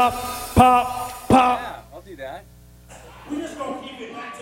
Pop, pop. Yeah, I'll do that. We're just gonna keep it back to